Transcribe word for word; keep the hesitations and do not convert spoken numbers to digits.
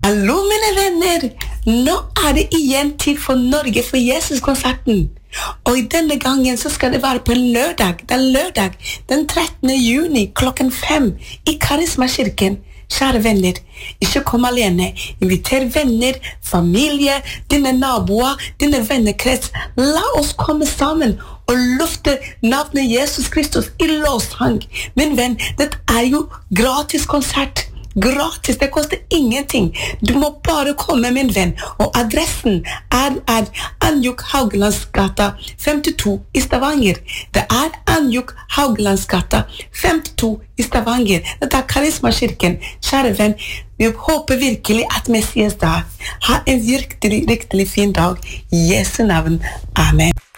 Hallo mine venner, nå er det igjen tid for Norge for Jesus-konserten. Og i denne gangen så skal det være på en lørdag, det er lørdag, den trettende juni klokken fem i Karisma-kirken. Kjære venner, ikke kom alene, inviter venner, familie, dine naboer, dine vennekrets. La oss komme sammen og lufte navnet Jesus Kristus i lovsang. Min venn, det er jo gratis konsert. Gratis, det koster ingenting. Du må bare komme, min venn. Og adressen er, er Anjuk Hauglandsgata femtito i Stavanger. Det er Anjuk Hauglandsgata femtito i Stavanger. Det er Karisma-kirken. Kjære venn, vi håper virkelig at vi ses der. Ha en virkelig, virkelig fin dag. I Jesu navn. Amen.